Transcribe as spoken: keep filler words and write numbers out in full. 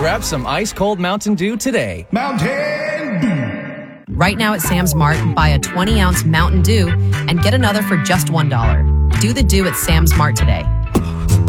grab some ice-cold Mountain Dew today. Mountain Dew. Right now at Sam's Mart, buy a twenty ounce Mountain Dew and get another for just one dollar. Do the Dew at Sam's Mart today.